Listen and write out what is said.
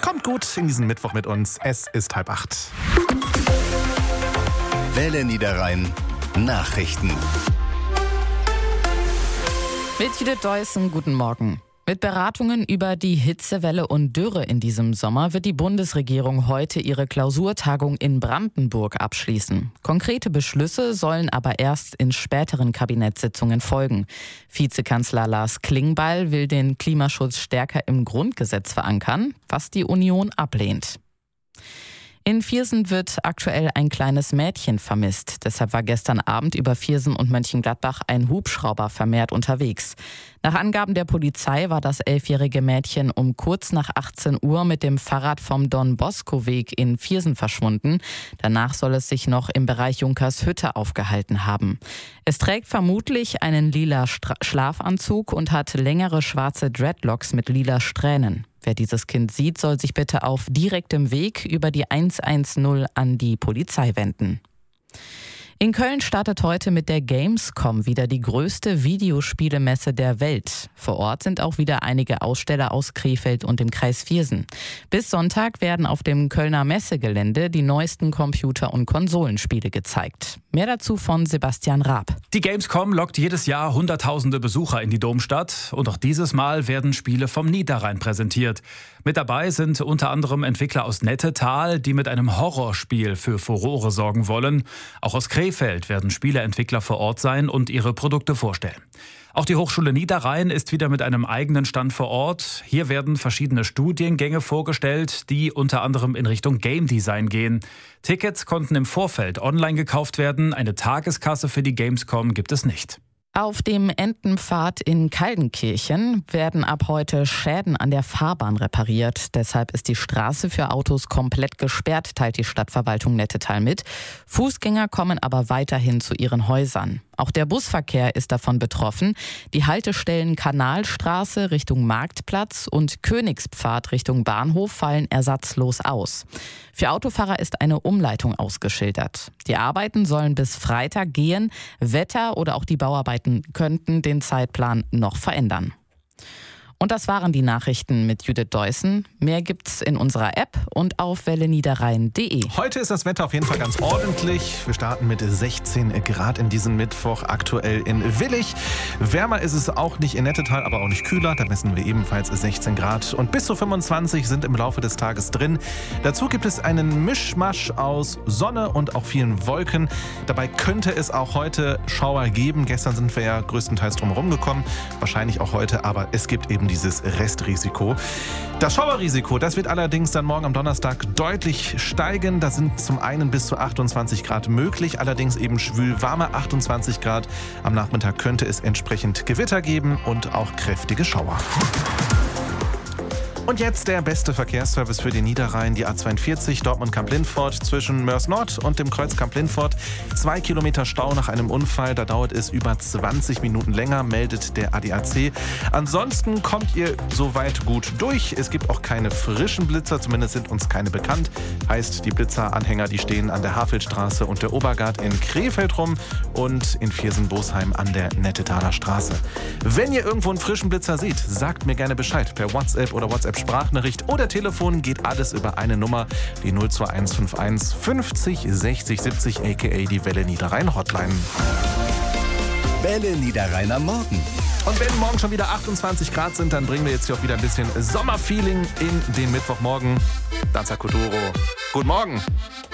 Kommt gut in diesen Mittwoch mit uns. Es ist 7:30. Welle Niederrhein Nachrichten. Mit Judith Deussen, guten Morgen. Mit Beratungen über die Hitzewelle und Dürre in diesem Sommer wird die Bundesregierung heute ihre Klausurtagung in Brandenburg abschließen. Konkrete Beschlüsse sollen aber erst in späteren Kabinettssitzungen folgen. Vizekanzler Lars Klingbeil will den Klimaschutz stärker im Grundgesetz verankern, was die Union ablehnt. In Viersen wird aktuell ein kleines Mädchen vermisst. Deshalb war gestern Abend über Viersen und Mönchengladbach ein Hubschrauber vermehrt unterwegs. Nach Angaben der Polizei war das 11-jährige Mädchen um kurz nach 18 Uhr mit dem Fahrrad vom Don-Bosco-Weg in Viersen verschwunden. Danach soll es sich noch im Bereich Junkershütte aufgehalten haben. Es trägt vermutlich einen lila Schlafanzug und hat längere schwarze Dreadlocks mit lila Strähnen. Wer dieses Kind sieht, soll sich bitte auf direktem Weg über die 110 an die Polizei wenden. In Köln startet heute mit der Gamescom wieder die größte Videospielemesse der Welt. Vor Ort sind auch wieder einige Aussteller aus Krefeld und dem Kreis Viersen. Bis Sonntag werden auf dem Kölner Messegelände die neuesten Computer- und Konsolenspiele gezeigt. Mehr dazu von Sebastian Raab. Die Gamescom lockt jedes Jahr Hunderttausende Besucher in die Domstadt. Und auch dieses Mal werden Spiele vom Niederrhein präsentiert. Mit dabei sind unter anderem Entwickler aus Nettetal, die mit einem Horrorspiel für Furore sorgen wollen. Auch aus Krefeld werden Spieleentwickler vor Ort sein und ihre Produkte vorstellen. Auch die Hochschule Niederrhein ist wieder mit einem eigenen Stand vor Ort. Hier werden verschiedene Studiengänge vorgestellt, die unter anderem in Richtung Game Design gehen. Tickets konnten im Vorfeld online gekauft werden. Eine Tageskasse für die Gamescom gibt es nicht. Auf dem Entenpfad in Kaldenkirchen werden ab heute Schäden an der Fahrbahn repariert. Deshalb ist die Straße für Autos komplett gesperrt, teilt die Stadtverwaltung Nettetal mit. Fußgänger kommen aber weiterhin zu ihren Häusern. Auch der Busverkehr ist davon betroffen. Die Haltestellen Kanalstraße Richtung Marktplatz und Königspfad Richtung Bahnhof fallen ersatzlos aus. Für Autofahrer ist eine Umleitung ausgeschildert. Die Arbeiten sollen bis Freitag gehen. Wetter oder auch die Bauarbeiten könnten den Zeitplan noch verändern. Und das waren die Nachrichten mit Judith Deussen. Mehr gibt's in unserer App und auf welleniederrhein.de. Heute ist das Wetter auf jeden Fall ganz ordentlich. Wir starten mit 16 Grad in diesem Mittwoch, aktuell in Willich. Wärmer ist es auch nicht in Nettetal, aber auch nicht kühler. Da messen wir ebenfalls 16 Grad. Und bis zu 25 sind im Laufe des Tages drin. Dazu gibt es einen Mischmasch aus Sonne und auch vielen Wolken. Dabei könnte es auch heute Schauer geben. Gestern sind wir ja größtenteils drum herum gekommen. Wahrscheinlich auch heute, aber es gibt eben dieses Restrisiko. Das Schauerrisiko, das wird allerdings dann morgen am Donnerstag deutlich steigen. Da sind zum einen bis zu 28 Grad möglich, allerdings eben schwül warme 28 Grad. Am Nachmittag könnte es entsprechend Gewitter geben und auch kräftige Schauer. Und jetzt der beste Verkehrsservice für den Niederrhein, die A42 Dortmund-Kamp-Lindfort zwischen Mörs Nord und dem Kreuz Kamp-Lindfort. 2 Kilometer Stau nach einem Unfall, da dauert es über 20 Minuten länger, meldet der ADAC. Ansonsten kommt ihr soweit gut durch. Es gibt auch keine frischen Blitzer, zumindest sind uns keine bekannt. Heißt, die Blitzeranhänger, die stehen an der Havelstraße und der Obergard in Krefeld rum und in Viersen-Bosheim an der Nettetaler Straße. Wenn ihr irgendwo einen frischen Blitzer seht, sagt mir gerne Bescheid per WhatsApp oder WhatsApp-Sprachnachricht oder Telefon, geht alles über eine Nummer, die 02151 50 60 70 aka die Welle Niederrhein Hotline. Welle Niederrhein am Morgen. Und wenn morgen schon wieder 28 Grad sind, dann bringen wir jetzt hier auch wieder ein bisschen Sommerfeeling in den Mittwochmorgen. Danza Kuduro. Guten Morgen.